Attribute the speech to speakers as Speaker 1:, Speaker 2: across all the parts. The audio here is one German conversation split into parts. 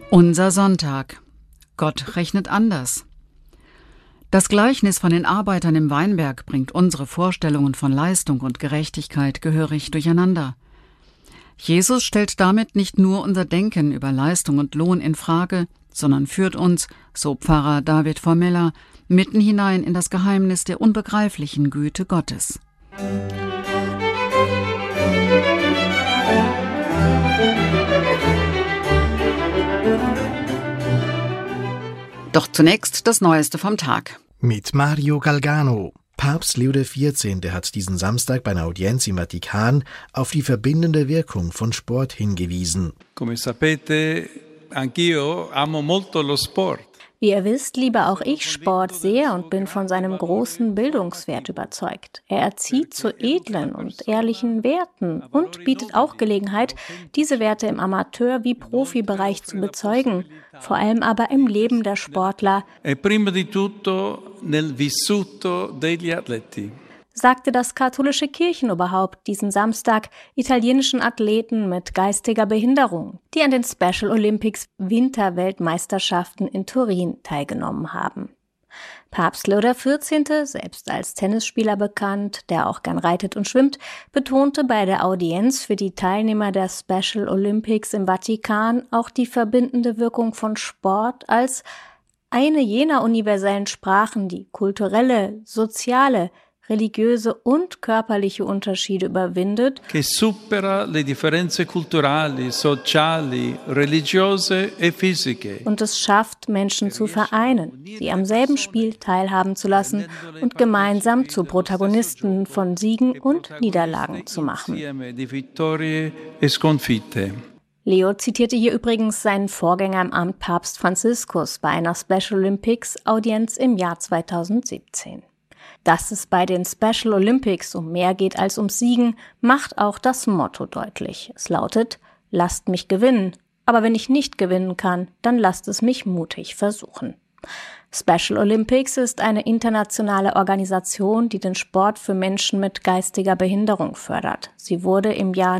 Speaker 1: Unser Sonntag. Gott rechnet anders. Das Gleichnis von den Arbeitern im Weinberg bringt unsere Vorstellungen von Leistung und Gerechtigkeit gehörig durcheinander. Jesus stellt damit nicht nur unser Denken über Leistung und Lohn in Frage, sondern führt uns, so Pfarrer David Formella, mitten hinein in das Geheimnis der unbegreiflichen Güte Gottes. Doch zunächst das Neueste vom Tag.
Speaker 2: Mit Mario Galgano. Papst Leo XIV. Hat diesen Samstag bei einer Audienz im Vatikan auf die verbindende Wirkung von Sport hingewiesen.
Speaker 3: Come sapete, anch'io amo molto lo sport.
Speaker 4: Wie ihr wisst, liebe auch ich Sport sehr und bin von seinem großen Bildungswert überzeugt. Er erzieht zu edlen und ehrlichen Werten und bietet auch Gelegenheit, diese Werte im Amateur- wie Profibereich zu bezeugen, vor allem aber im Leben der Sportler.
Speaker 3: E prima di tutto nel vissuto degli atleti.
Speaker 4: Sagte das katholische Kirchenoberhaupt diesen Samstag italienischen Athleten mit geistiger Behinderung, die an den Special Olympics Winterweltmeisterschaften in Turin teilgenommen haben. Papst Leo XIV., selbst als Tennisspieler bekannt, der auch gern reitet und schwimmt, betonte bei der Audienz für die Teilnehmer der Special Olympics im Vatikan auch die verbindende Wirkung von Sport als eine jener universellen Sprachen, die kulturelle, soziale, religiöse und körperliche Unterschiede überwindet,
Speaker 3: Che supera le differenze culturali, sociali, religiose e fisiche.
Speaker 4: und es schafft, Menschen zu vereinen, sie am selben Spiel teilhaben zu lassen und gemeinsam zu Protagonisten von Siegen und Niederlagen zu machen.
Speaker 3: Insieme di vittorie e sconfitte.
Speaker 4: Leo zitierte hier übrigens seinen Vorgänger im Amt Papst Franziskus bei einer Special Olympics Audienz im Jahr 2017. Dass es bei den Special Olympics um mehr geht als ums Siegen, macht auch das Motto deutlich. Es lautet: Lasst mich gewinnen, aber wenn ich nicht gewinnen kann, dann lasst es mich mutig versuchen. Special Olympics ist eine internationale Organisation, die den Sport für Menschen mit geistiger Behinderung fördert. Sie wurde im Jahr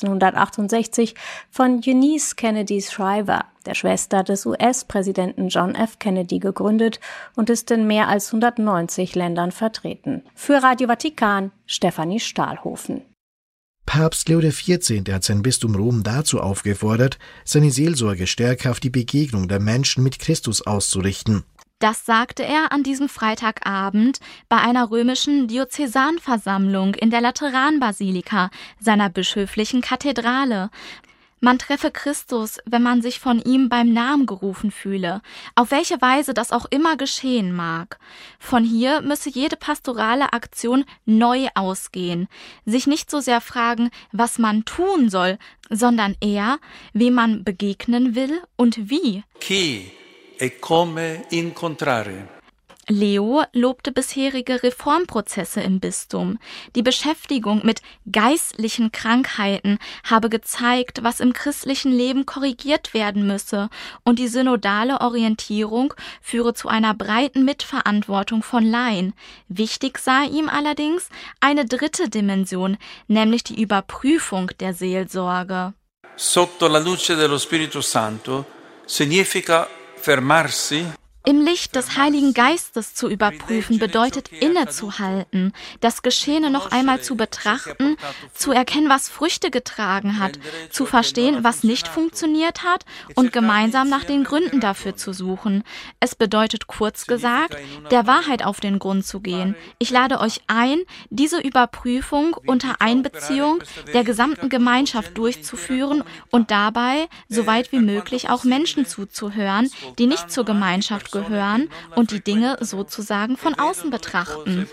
Speaker 4: 1968 von Eunice Kennedy Shriver, der Schwester des US-Präsidenten John F. Kennedy, gegründet und ist in mehr als 190 Ländern vertreten. Für Radio Vatikan, Stefanie Stahlhofen.
Speaker 2: Papst Leo XIV. Hat sein Bistum Rom dazu aufgefordert, seine Seelsorge stärker auf die Begegnung der Menschen mit Christus auszurichten.
Speaker 5: Das sagte er an diesem Freitagabend bei einer römischen Diözesanversammlung in der Lateranbasilika, seiner bischöflichen Kathedrale. Man treffe Christus, wenn man sich von ihm beim Namen gerufen fühle, auf welche Weise das auch immer geschehen mag. Von hier müsse jede pastorale Aktion neu ausgehen, sich nicht so sehr fragen, was man tun soll, sondern eher, wem man begegnen will und wie.
Speaker 3: Chi e come incontrare.
Speaker 5: Leo lobte bisherige Reformprozesse im Bistum. Die Beschäftigung mit geistlichen Krankheiten habe gezeigt, was im christlichen Leben korrigiert werden müsse, und die synodale Orientierung führe zu einer breiten Mitverantwortung von Laien. Wichtig sei ihm allerdings eine dritte Dimension, nämlich die Überprüfung der Seelsorge.
Speaker 3: Sotto la luce dello Spirito Santo significa fermarsi.
Speaker 5: Im Licht des Heiligen Geistes zu überprüfen bedeutet innezuhalten, das Geschehene noch einmal zu betrachten, zu erkennen, was Früchte getragen hat, zu verstehen, was nicht funktioniert hat und gemeinsam nach den Gründen dafür zu suchen. Es bedeutet kurz gesagt, der Wahrheit auf den Grund zu gehen. Ich lade euch ein, diese Überprüfung unter Einbeziehung der gesamten Gemeinschaft durchzuführen und dabei, soweit wie möglich, auch Menschen zuzuhören, die nicht zur Gemeinschaft gehören und die Dinge sozusagen von außen betrachten.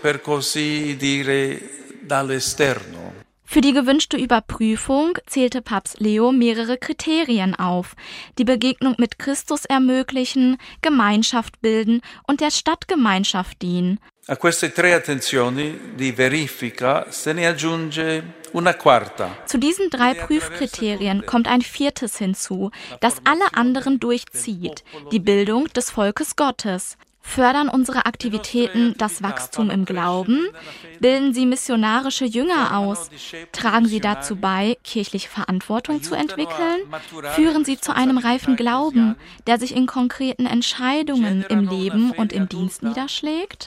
Speaker 5: Für die gewünschte Überprüfung zählte Papst Leo mehrere Kriterien auf: die Begegnung mit Christus ermöglichen, Gemeinschaft bilden und der Stadtgemeinschaft dienen.
Speaker 3: A queste tre attenzioni di verifica se ne aggiunge una quarta.
Speaker 5: Zu diesen 3 Prüfkriterien kommt ein 4. hinzu, das alle anderen durchzieht: die Bildung des Volkes Gottes. Fördern unsere Aktivitäten das Wachstum im Glauben? Bilden sie missionarische Jünger aus? Tragen sie dazu bei, kirchliche Verantwortung zu entwickeln? Führen sie zu einem reifen Glauben, der sich in konkreten Entscheidungen im Leben und im Dienst niederschlägt?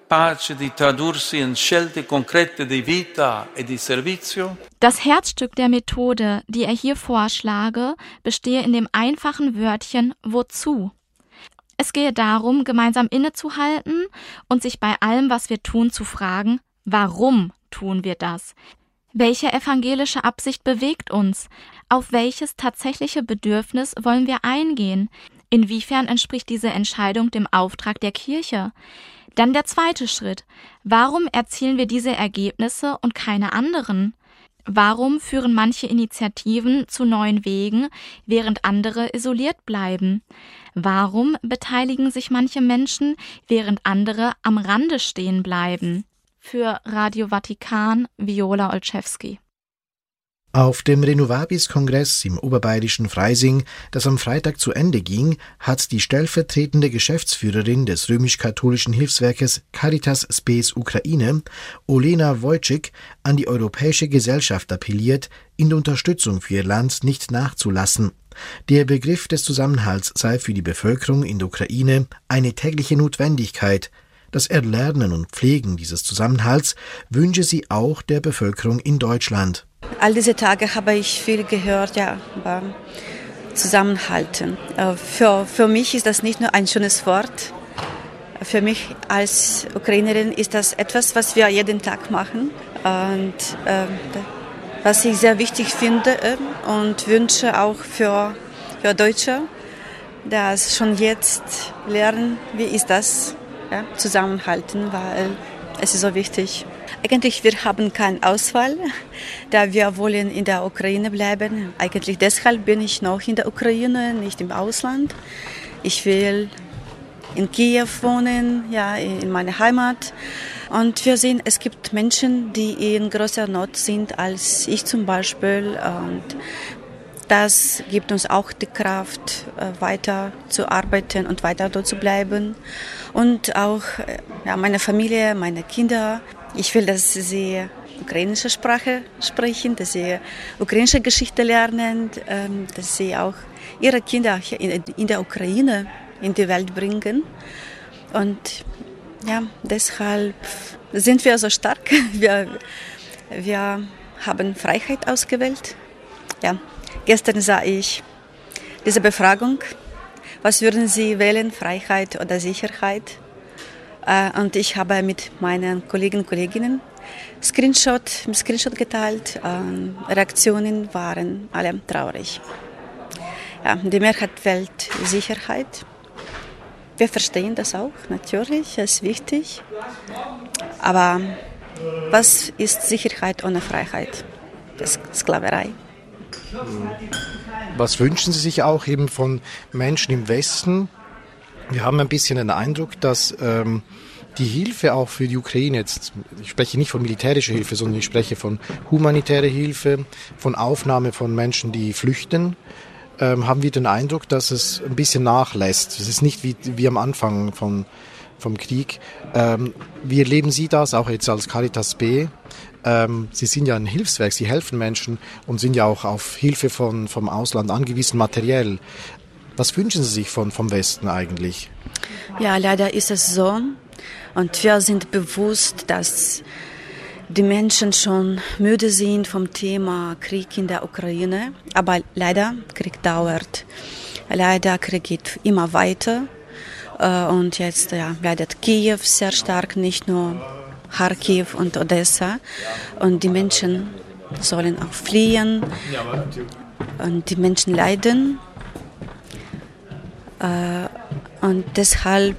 Speaker 5: Das Herzstück der Methode, die er hier vorschlage, bestehe in dem einfachen Wörtchen wozu. Es gehe darum, gemeinsam innezuhalten und sich bei allem, was wir tun, zu fragen, warum tun wir das? Welche evangelische Absicht bewegt uns? Auf welches tatsächliche Bedürfnis wollen wir eingehen? Inwiefern entspricht diese Entscheidung dem Auftrag der Kirche? Dann der zweite Schritt. Warum erzielen wir diese Ergebnisse und keine anderen? Warum führen manche Initiativen zu neuen Wegen, während andere isoliert bleiben? Warum beteiligen sich manche Menschen, während andere am Rande stehen bleiben? Für Radio Vatikan, Viola Olszewski.
Speaker 2: Auf dem Renovabis-Kongress im oberbayerischen Freising, das am Freitag zu Ende ging, hat die stellvertretende Geschäftsführerin des römisch-katholischen Hilfswerkes Caritas Spes Ukraine, Olena Wojcik, an die europäische Gesellschaft appelliert, in der Unterstützung für ihr Land nicht nachzulassen. Der Begriff des Zusammenhalts sei für die Bevölkerung in der Ukraine eine tägliche Notwendigkeit. Das Erlernen und Pflegen dieses Zusammenhalts wünsche sie auch der Bevölkerung in Deutschland.
Speaker 6: All diese Tage habe ich viel gehört, Zusammenhalten. Für mich ist das nicht nur ein schönes Wort. Für mich als Ukrainerin ist das etwas, was wir jeden Tag machen und was ich sehr wichtig finde und wünsche auch für Deutsche, dass schon jetzt lernen, wie ist das, zusammenhalten, weil es ist so wichtig. Eigentlich, wir haben keine Auswahl, da wir wollen in der Ukraine bleiben. Eigentlich deshalb bin ich noch in der Ukraine, nicht im Ausland. Ich will in Kiew wohnen, in meiner Heimat. Und wir sehen, es gibt Menschen, die in größerer Not sind als ich zum Beispiel. Und das gibt uns auch die Kraft, weiter zu arbeiten und weiter dort zu bleiben. Und auch meine Familie, meine Kinder. Ich will, dass sie ukrainische Sprache sprechen, dass sie ukrainische Geschichte lernen, dass sie auch ihre Kinder hier in der Ukraine in die Welt bringen. Und deshalb sind wir so stark. Wir haben Freiheit ausgewählt. Gestern sah ich diese Befragung. Was würden Sie wählen, Freiheit oder Sicherheit? Und ich habe mit meinen Kollegen und Kolleginnen Screenshot geteilt. Reaktionen waren alle traurig. Die Mehrheit wählt Sicherheit. Wir verstehen das auch, natürlich, es ist wichtig. Aber was ist Sicherheit ohne Freiheit? Das ist Sklaverei.
Speaker 7: Was wünschen Sie sich auch eben von Menschen im Westen? Wir haben ein bisschen den Eindruck, dass die Hilfe auch für die Ukraine jetzt, ich spreche nicht von militärischer Hilfe, sondern ich spreche von humanitärer Hilfe, von Aufnahme von Menschen, die flüchten, haben wir den Eindruck, dass es ein bisschen nachlässt. Es ist nicht wie am Anfang vom Krieg. Wie erleben Sie das, auch jetzt als Caritas B? Sie sind ja ein Hilfswerk, Sie helfen Menschen und sind ja auch auf Hilfe vom Ausland angewiesen, materiell. Was wünschen Sie sich vom Westen eigentlich?
Speaker 6: Ja, leider ist es so. Und wir sind bewusst, dass die Menschen schon müde sind vom Thema Krieg in der Ukraine. Aber leider, Krieg dauert. Leider Krieg geht immer weiter. Und jetzt leidet Kiew sehr stark, nicht nur Kharkiv und Odessa. Und die Menschen sollen auch fliehen. Und die Menschen leiden. Und deshalb,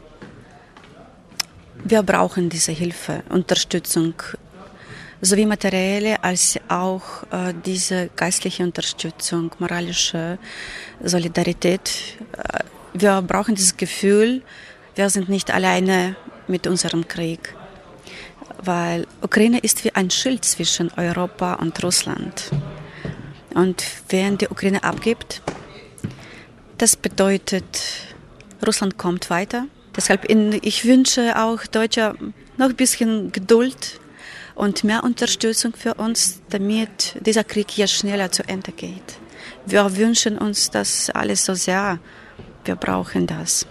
Speaker 6: wir brauchen diese Hilfe, Unterstützung, sowie materielle als auch diese geistliche Unterstützung, moralische Solidarität. Wir brauchen dieses Gefühl, wir sind nicht alleine mit unserem Krieg, weil Ukraine ist wie ein Schild zwischen Europa und Russland. Und wenn die Ukraine abgibt, das bedeutet, Russland kommt weiter, Deshalb ich wünsche auch Deutschen noch ein bisschen Geduld und mehr Unterstützung für uns, damit dieser Krieg jetzt schneller zu Ende geht. Wir wünschen uns das alles so sehr. Wir brauchen das.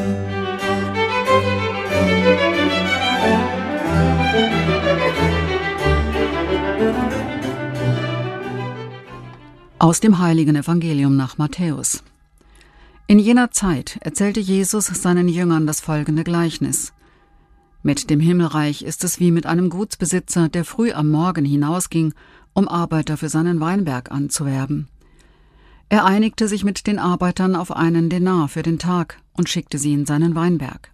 Speaker 1: Aus dem Heiligen Evangelium nach Matthäus. In jener Zeit erzählte Jesus seinen Jüngern das folgende Gleichnis. Mit dem Himmelreich ist es wie mit einem Gutsbesitzer, der früh am Morgen hinausging, um Arbeiter für seinen Weinberg anzuwerben. Er einigte sich mit den Arbeitern auf einen Denar für den Tag und schickte sie in seinen Weinberg.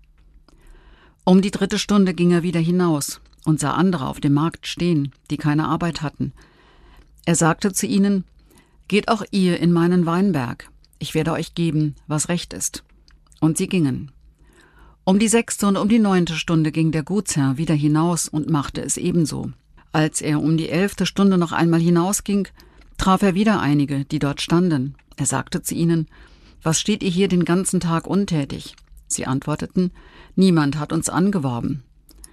Speaker 1: Um die 3. Stunde ging er wieder hinaus und sah andere auf dem Markt stehen, die keine Arbeit hatten. Er sagte zu ihnen: »Geht auch ihr in meinen Weinberg, ich werde euch geben, was recht ist.« Und sie gingen. Um die 6. und um die 9. Stunde ging der Gutsherr wieder hinaus und machte es ebenso. Als er um die 11. Stunde noch einmal hinausging, traf er wieder einige, die dort standen. Er sagte zu ihnen: »Was steht ihr hier den ganzen Tag untätig?« Sie antworteten: »Niemand hat uns angeworben.«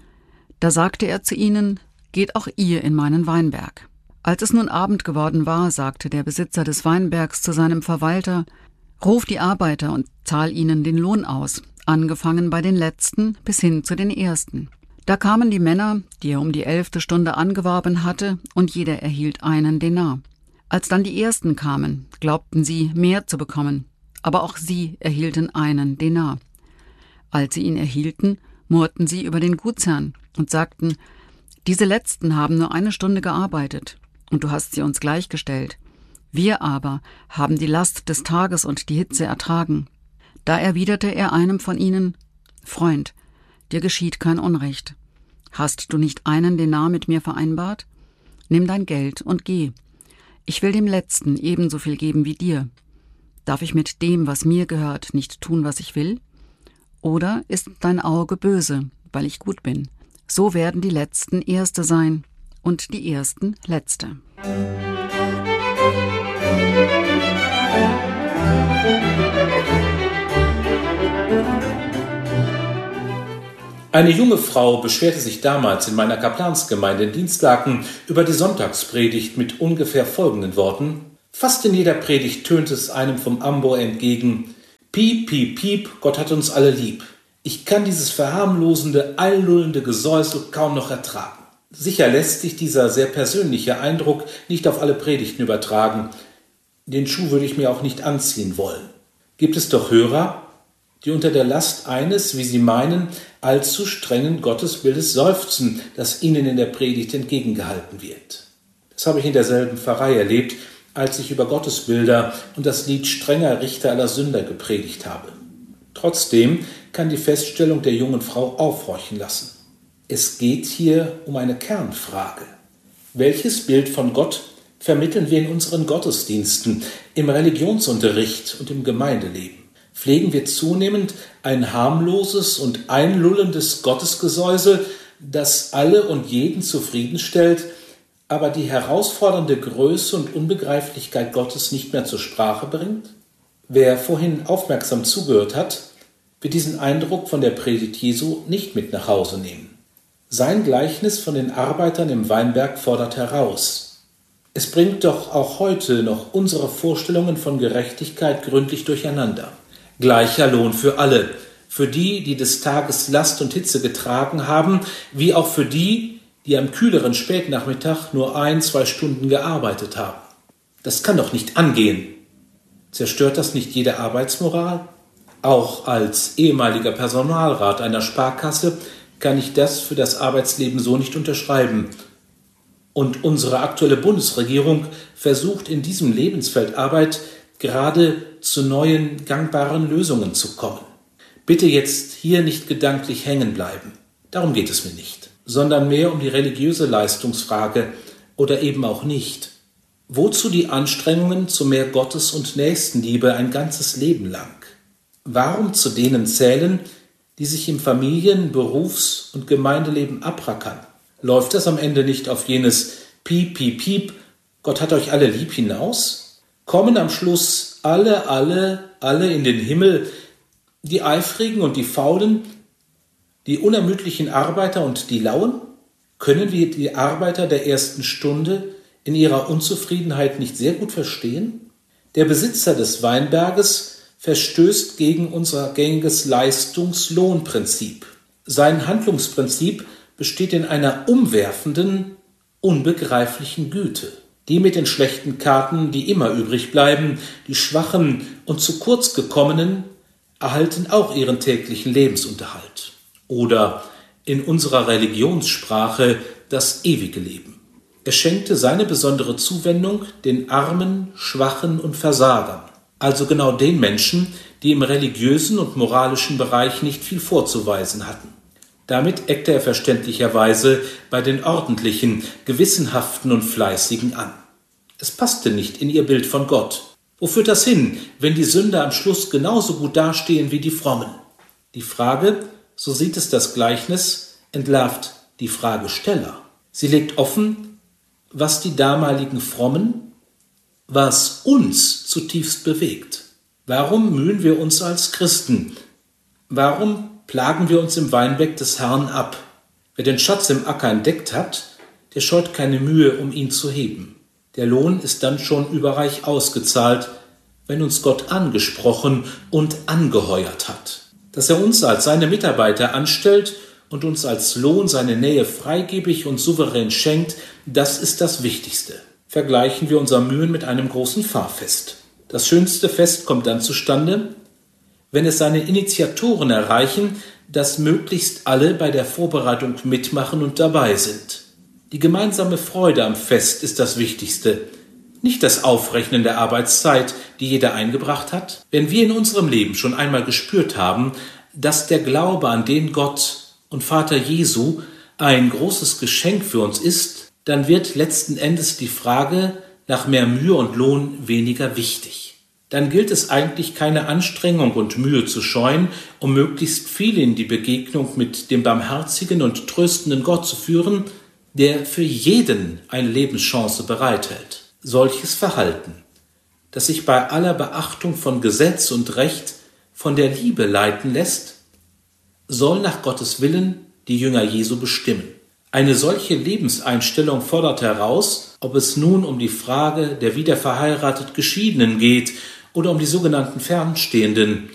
Speaker 1: Da sagte er zu ihnen: »Geht auch ihr in meinen Weinberg.« Als es nun Abend geworden war, sagte der Besitzer des Weinbergs zu seinem Verwalter: »Ruf die Arbeiter und zahl ihnen den Lohn aus, angefangen bei den Letzten bis hin zu den Ersten.« Da kamen die Männer, die er um die 11. Stunde angeworben hatte, und jeder erhielt einen Denar. Als dann die Ersten kamen, glaubten sie, mehr zu bekommen, aber auch sie erhielten einen Denar. Als sie ihn erhielten, murrten sie über den Gutsherrn und sagten: »Diese Letzten haben nur 1 Stunde gearbeitet, und du hast sie uns gleichgestellt. Wir aber haben die Last des Tages und die Hitze ertragen.« Da erwiderte er einem von ihnen: »Freund, dir geschieht kein Unrecht. Hast du nicht einen Denar mit mir vereinbart? Nimm dein Geld und geh. Ich will dem Letzten ebenso viel geben wie dir. Darf ich mit dem, was mir gehört, nicht tun, was ich will? Oder ist dein Auge böse, weil ich gut bin? So werden die Letzten Erste sein und die Ersten Letzte.«
Speaker 8: Eine junge Frau beschwerte sich damals in meiner Kaplansgemeinde in Dienstlaken über die Sonntagspredigt mit ungefähr folgenden Worten: Fast in jeder Predigt tönt es einem vom Ambor entgegen: Piep, piep, piep, Gott hat uns alle lieb. Ich kann dieses verharmlosende, einlullende Gesäusel kaum noch ertragen. Sicher lässt sich dieser sehr persönliche Eindruck nicht auf alle Predigten übertragen. Den Schuh würde ich mir auch nicht anziehen wollen. Gibt es doch Hörer, die unter der Last eines, wie sie meinen, allzu strengen Gottesbildes seufzen, das ihnen in der Predigt entgegengehalten wird. Das habe ich in derselben Pfarrei erlebt, als ich über Gottesbilder und das Lied strenger Richter aller Sünder gepredigt habe. Trotzdem kann die Feststellung der jungen Frau aufhorchen lassen. Es geht hier um eine Kernfrage. Welches Bild von Gott vermitteln wir in unseren Gottesdiensten, im Religionsunterricht und im Gemeindeleben? Pflegen wir zunehmend ein harmloses und einlullendes Gottesgesäusel, das alle und jeden zufriedenstellt, aber die herausfordernde Größe und Unbegreiflichkeit Gottes nicht mehr zur Sprache bringt? Wer vorhin aufmerksam zugehört hat, wird diesen Eindruck von der Predigt Jesu nicht mit nach Hause nehmen. Sein Gleichnis von den Arbeitern im Weinberg fordert heraus: Es bringt doch auch heute noch unsere Vorstellungen von Gerechtigkeit gründlich durcheinander. Gleicher Lohn für alle, für die, die des Tages Last und Hitze getragen haben, wie auch für die, die am kühleren Spätnachmittag nur 1-2 Stunden gearbeitet haben. Das kann doch nicht angehen. Zerstört das nicht jede Arbeitsmoral? Auch als ehemaliger Personalrat einer Sparkasse kann ich das für das Arbeitsleben so nicht unterschreiben. Und unsere aktuelle Bundesregierung versucht in diesem Lebensfeld Arbeit gerade zu neuen, gangbaren Lösungen zu kommen. Bitte jetzt hier nicht gedanklich hängen bleiben. Darum geht es mir nicht, sondern mehr um die religiöse Leistungsfrage oder eben auch nicht. Wozu die Anstrengungen zu mehr Gottes- und Nächstenliebe ein ganzes Leben lang? Warum zu denen zählen, die sich im Familien-, Berufs- und Gemeindeleben abrackern? Läuft das am Ende nicht auf jenes Piep, Piep, Piep, Gott hat euch alle lieb hinaus? Kommen am Schluss alle in den Himmel, Die Eifrigen und die Faulen, die unermüdlichen Arbeiter und die Lauen? Können wir die Arbeiter der ersten Stunde in ihrer Unzufriedenheit nicht sehr gut verstehen? Der Besitzer des Weinberges verstößt gegen unser gängiges Leistungs-Lohn-Prinzip. Sein Handlungsprinzip besteht in einer umwerfenden, unbegreiflichen Güte. Die mit den schlechten Karten, die immer übrig bleiben, die Schwachen und zu kurz gekommenen, erhalten auch ihren täglichen Lebensunterhalt. Oder in unserer Religionssprache das ewige Leben. Er schenkte seine besondere Zuwendung den Armen, Schwachen und Versagern, also genau den Menschen, die im religiösen und moralischen Bereich nicht viel vorzuweisen hatten. Damit eckte er verständlicherweise bei den ordentlichen, gewissenhaften und fleißigen an. Es passte nicht in ihr Bild von Gott. Wo führt das hin, wenn die Sünder am Schluss genauso gut dastehen wie die Frommen? Die Frage, so sieht es das Gleichnis, entlarvt die Fragesteller. Sie legt offen, was die damaligen Frommen, was uns zutiefst bewegt. Warum mühen wir uns als Christen? Warum plagen wir uns im Weinberg des Herrn ab? Wer den Schatz im Acker entdeckt hat, der scheut keine Mühe, um ihn zu heben. Der Lohn ist dann schon überreich ausgezahlt, wenn uns Gott angesprochen und angeheuert hat. Dass er uns als seine Mitarbeiter anstellt und uns als Lohn seine Nähe freigebig und souverän schenkt, das ist das Wichtigste. Vergleichen wir unser Mühen mit einem großen Fahrfest. Das schönste Fest kommt dann zustande, wenn es seine Initiatoren erreichen, dass möglichst alle bei der Vorbereitung mitmachen und dabei sind. Die gemeinsame Freude am Fest ist das Wichtigste, nicht das Aufrechnen der Arbeitszeit, die jeder eingebracht hat. Wenn wir in unserem Leben schon einmal gespürt haben, dass der Glaube an den Gott und Vater Jesu ein großes Geschenk für uns ist, dann wird letzten Endes die Frage nach mehr Mühe und Lohn weniger wichtig. Dann gilt es eigentlich, keine Anstrengung und Mühe zu scheuen, um möglichst viele in die Begegnung mit dem barmherzigen und tröstenden Gott zu führen, der für jeden eine Lebenschance bereithält. Solches Verhalten, das sich bei aller Beachtung von Gesetz und Recht von der Liebe leiten lässt, soll nach Gottes Willen die Jünger Jesu bestimmen. Eine solche Lebenseinstellung fordert heraus, ob es nun um die Frage der wiederverheiratet Geschiedenen geht oder um die sogenannten Fernstehenden,